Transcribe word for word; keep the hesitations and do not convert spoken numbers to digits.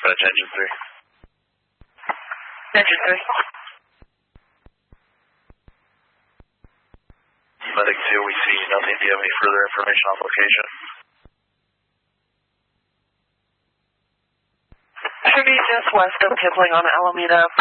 Dispatch engine three. Engine three. Medic two, we see nothing. Do you have any further information on location? Should be just west of Kipling on Alameda.